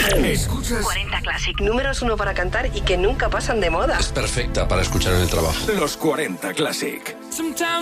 Escuchas 40 Classic. Números 1 para cantar y que nunca pasan de moda. Es perfecta para escuchar en el trabajo. los 40 Classic.